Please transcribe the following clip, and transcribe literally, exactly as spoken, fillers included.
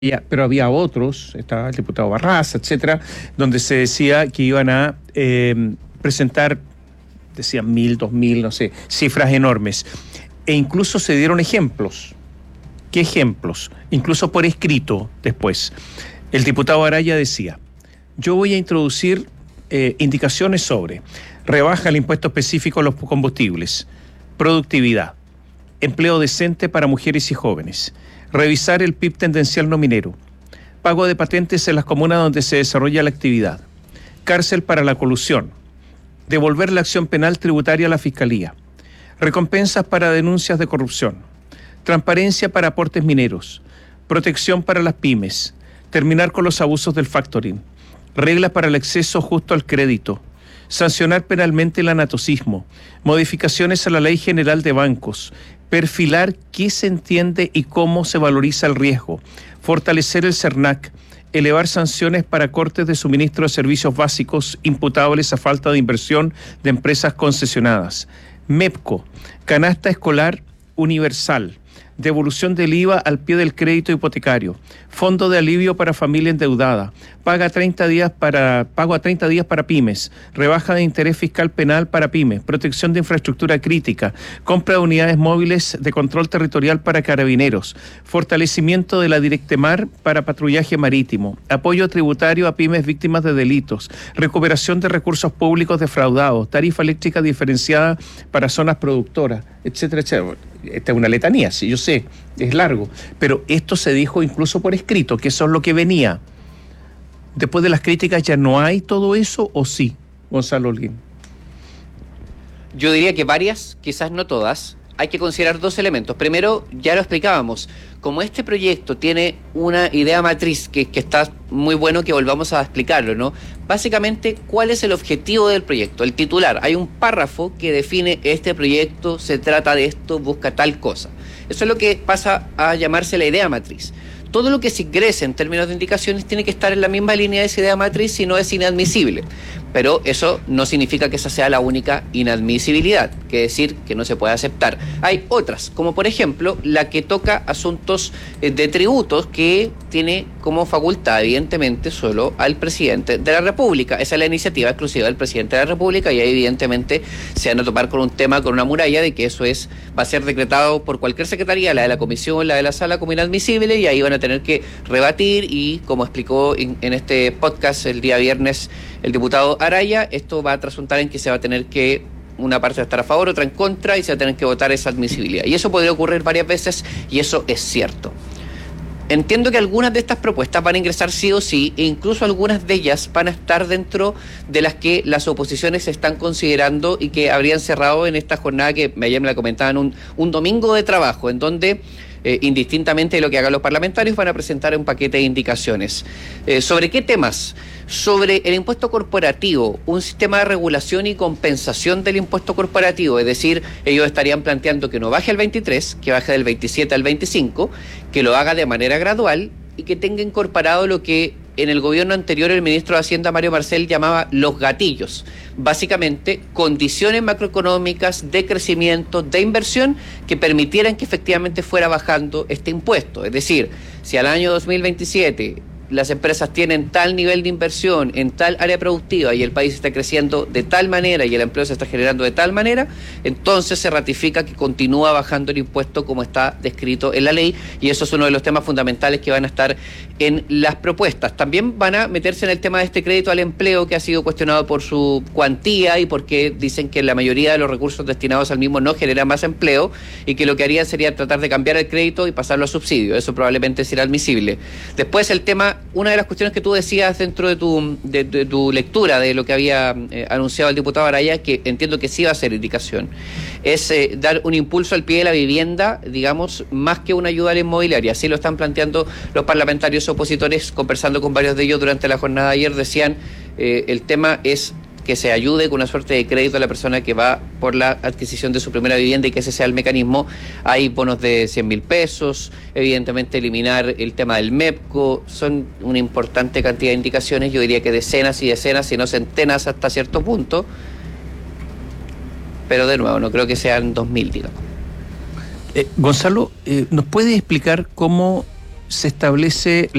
Ya, pero había otros, estaba el diputado Barraza, etcétera, donde se decía que iban a eh, presentar, decían mil, dos mil, no sé, cifras enormes. E incluso se dieron ejemplos. ¿Qué ejemplos? Incluso por escrito después. El diputado Araya decía, yo voy a introducir eh, indicaciones sobre rebaja el impuesto específico a los combustibles, productividad, empleo decente para mujeres y jóvenes, revisar el P I B tendencial no minero, pago de patentes en las comunas donde se desarrolla la actividad, cárcel para la colusión, devolver la acción penal tributaria a la Fiscalía, recompensas para denuncias de corrupción, transparencia para aportes mineros, protección para las pymes, terminar con los abusos del factoring, reglas para el acceso justo al crédito, sancionar penalmente el anatocismo, modificaciones a la Ley General de Bancos, perfilar qué se entiende y cómo se valoriza el riesgo, fortalecer el CERNAC, elevar sanciones para cortes de suministro de servicios básicos imputables a falta de inversión de empresas concesionadas, MEPCO, canasta escolar universal, devolución del I V A al pie del crédito hipotecario, fondo de alivio para familia endeudada, paga treinta días para, pago a treinta días para pymes, rebaja de interés fiscal penal para pymes, protección de infraestructura crítica, compra de unidades móviles de control territorial para carabineros, fortalecimiento de la Directemar para patrullaje marítimo, apoyo tributario a pymes víctimas de delitos, recuperación de recursos públicos defraudados, tarifa eléctrica diferenciada para zonas productoras, etcétera, etcétera. Esta es una letanía, sí, yo sé, es largo, pero esto se dijo incluso por escrito, que eso es lo que venía. Después de las críticas, ¿ya no hay todo eso o sí, Gonzalo Holguín? Yo diría que varias, quizás no todas. Hay que considerar dos elementos. Primero, ya lo explicábamos, como este proyecto tiene una idea matriz que, que está muy bueno que volvamos a explicarlo, ¿no? Básicamente, ¿cuál es el objetivo del proyecto? El titular. Hay un párrafo que define este proyecto, se trata de esto, busca tal cosa. Eso es lo que pasa a llamarse la idea matriz. Todo lo que se ingrese en términos de indicaciones tiene que estar en la misma línea de esa idea matriz, si no es inadmisible. Pero eso no significa que esa sea la única inadmisibilidad, que decir que no se puede aceptar. Hay otras, como por ejemplo la que toca asuntos de tributos, que tiene como facultad evidentemente solo al presidente de la República. Esa es la iniciativa exclusiva del presidente de la República y ahí evidentemente se van a topar con un tema, con una muralla de que eso es va a ser decretado por cualquier secretaría, la de la comisión, la de la sala, como inadmisible, y ahí van a tener que rebatir y, como explicó en, en este podcast el día viernes el diputado Araya, esto va a trasuntar en que se va a tener que, una parte va a estar a favor, otra en contra, y se va a tener que votar esa admisibilidad. Y eso podría ocurrir varias veces, y eso es cierto. Entiendo que algunas de estas propuestas van a ingresar sí o sí, e incluso algunas de ellas van a estar dentro de las que las oposiciones están considerando y que habrían cerrado en esta jornada que ayer me la comentaban, un, un domingo de trabajo, en donde Eh, indistintamente de lo que hagan los parlamentarios, van a presentar un paquete de indicaciones. Eh, ¿Sobre qué temas? Sobre el impuesto corporativo, un sistema de regulación y compensación del impuesto corporativo, es decir, ellos estarían planteando que no baje al veintitrés, que baje del veintisiete al veinticinco, que lo haga de manera gradual y que tenga incorporado lo que en el gobierno anterior el ministro de Hacienda, Mario Marcel, llamaba los gatillos. Básicamente, condiciones macroeconómicas de crecimiento, de inversión, que permitieran que efectivamente fuera bajando este impuesto. Es decir, si al año dos mil veintisiete las empresas tienen tal nivel de inversión en tal área productiva y el país está creciendo de tal manera y el empleo se está generando de tal manera, entonces se ratifica que continúa bajando el impuesto como está descrito en la ley, y eso es uno de los temas fundamentales que van a estar en las propuestas. También van a meterse en el tema de este crédito al empleo, que ha sido cuestionado por su cuantía y porque dicen que la mayoría de los recursos destinados al mismo no generan más empleo, y que lo que harían sería tratar de cambiar el crédito y pasarlo a subsidio. Eso probablemente será admisible. Después el tema, una de las cuestiones que tú decías dentro de tu, de, de tu lectura de lo que había eh, anunciado el diputado Araya, que entiendo que sí va a ser indicación, es eh, dar un impulso al pie de la vivienda, digamos, más que una ayuda a la inmobiliaria. Así lo están planteando los parlamentarios opositores. Conversando con varios de ellos durante la jornada de ayer, decían eh, el tema es que se ayude con una suerte de crédito a la persona que va por la adquisición de su primera vivienda y que ese sea el mecanismo. Hay bonos de cien mil pesos, evidentemente eliminar el tema del MEPCO, son una importante cantidad de indicaciones, yo diría que decenas y decenas, si no centenas hasta cierto punto, pero de nuevo, no creo que sean dos mil, digamos. Eh, Gonzalo, eh, ¿nos puede explicar cómo se establece